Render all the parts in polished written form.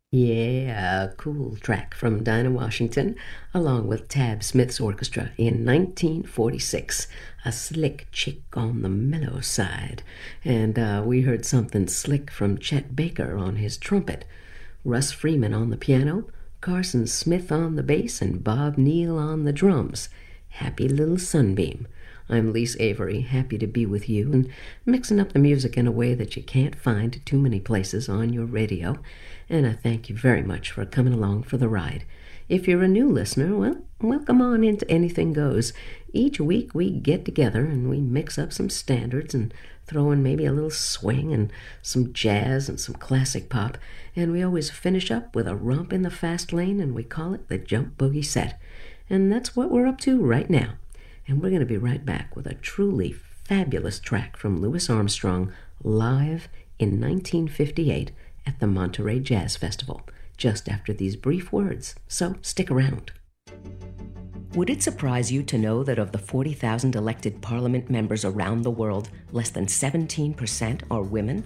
Yeah, a cool track from Dinah Washington, along with Tab Smith's orchestra in 1946. A slick chick on the mellow side. And we heard something slick from Chet Baker on his trumpet, Russ Freeman on the piano, Carson Smith on the bass, and Bob Neal on the drums. Happy little sunbeam. I'm Lise Avery, happy to be with you and mixing up the music in a way that you can't find too many places on your radio. And I thank you very much for coming along for the ride. If you're a new listener, well, welcome on into Anything Goes. Each week we get together and we mix up some standards and throw in maybe a little swing and some jazz and some classic pop. And we always finish up with a romp in the fast lane, and we call it the Jump Boogie Set. And that's what we're up to right now. And we're going to be right back with a truly fabulous track from Louis Armstrong live in 1958 at the Monterey Jazz Festival, just after these brief words. So stick around. Would it surprise you to know that of the 40,000 elected parliament members around the world, less than 17% are women?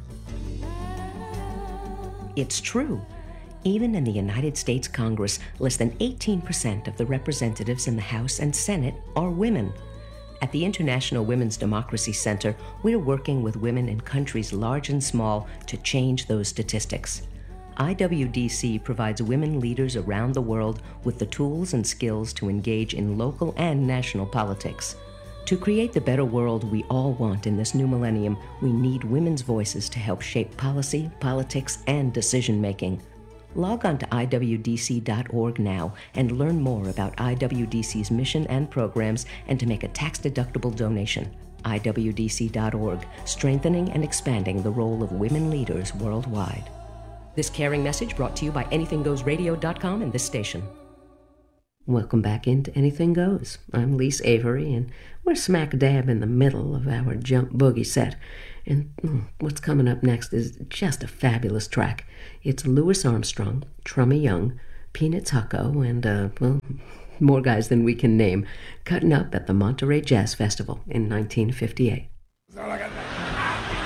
It's true. Even in the United States Congress, less than 18% of the representatives in the House and Senate are women. At the International Women's Democracy Center, we're working with women in countries large and small to change those statistics. IWDC provides women leaders around the world with the tools and skills to engage in local and national politics. To create the better world we all want in this new millennium, we need women's voices to help shape policy, politics, and decision-making. Log on to IWDC.org now and learn more about IWDC's mission and programs and to make a tax-deductible donation. IWDC.org, strengthening and expanding the role of women leaders worldwide. This caring message brought to you by AnythingGoesRadio.com and this station. Welcome back into Anything Goes. I'm Lise Avery, and we're smack dab in the middle of our Jump Boogie set. And what's coming up next is just a fabulous track. It's Louis Armstrong, Trummy Young, Peanuts Hucko, and, more guys than we can name, cutting up at the Monterey Jazz Festival in 1958.